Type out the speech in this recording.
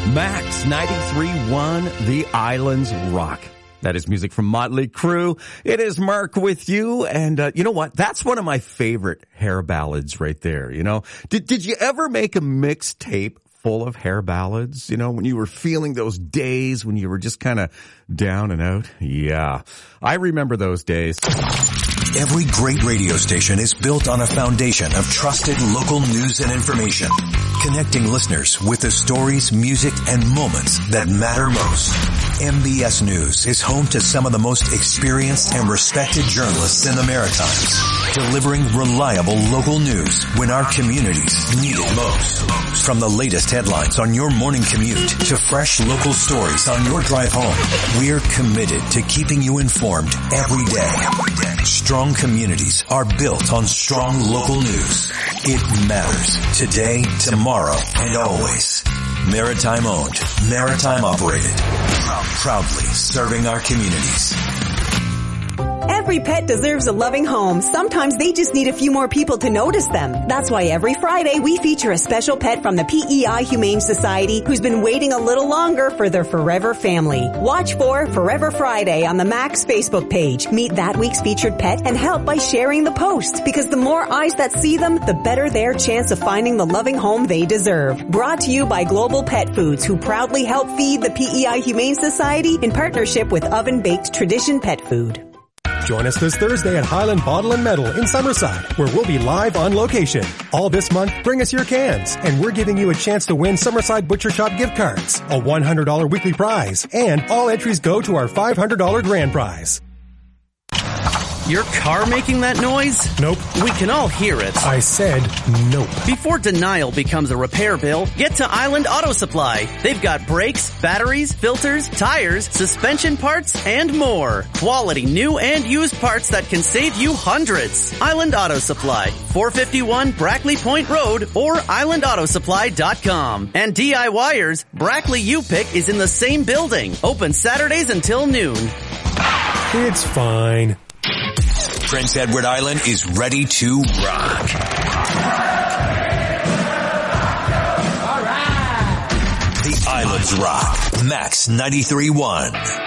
Max 93.1, The Islands Rock. That is music from Motley Crue. It is Mark with you. And you know what? That's one of my favorite hair ballads right there. You know, did you ever make a mixtape full of hair ballads? You know, when you were feeling those days when you were just kind of down and out? Yeah, I remember those days. Every great radio station is built on a foundation of trusted local news and information, connecting listeners with the stories, music, and moments that matter most. MBS News is home to some of the most experienced and respected journalists in the Maritimes, delivering reliable local news when our communities need it most. From the latest headlines on your morning commute to fresh local stories on your drive home, we're committed to keeping you informed every day. Strong communities are built on strong local news. It matters today, tomorrow, and always. Maritime owned, maritime operated. Proudly serving our communities. Every pet deserves a loving home. Sometimes they just need a few more people to notice them. That's why every Friday we feature a special pet from the PEI Humane Society who's been waiting a little longer for their forever family. Watch for Forever Friday on the Max Facebook page. Meet that week's featured pet and help by sharing the post, because the more eyes that see them, the better their chance of finding the loving home they deserve. Brought to you by Global Pet Foods, who proudly help feed the PEI Humane Society in partnership with Oven Baked Tradition Pet Food. Join us this Thursday at Highland Bottle and Metal in Summerside, where we'll be live on location. All this month, bring us your cans, and we're giving you a chance to win Summerside Butcher Shop gift cards, a $100 weekly prize, and all entries go to our $500 grand prize. Your car making that noise? Nope. We can all hear it. I said nope. Before denial becomes a repair bill, get to Island Auto Supply. They've got brakes, batteries, filters, tires, suspension parts, and more. Quality new and used parts that can save you hundreds. Island Auto Supply, 451 Brackley Point Road or islandautosupply.com. And DIYers, Brackley U-Pick is in the same building. Open Saturdays until noon. It's fine. Prince Edward Island is ready to rock. The Islands Rock. Max 93.1.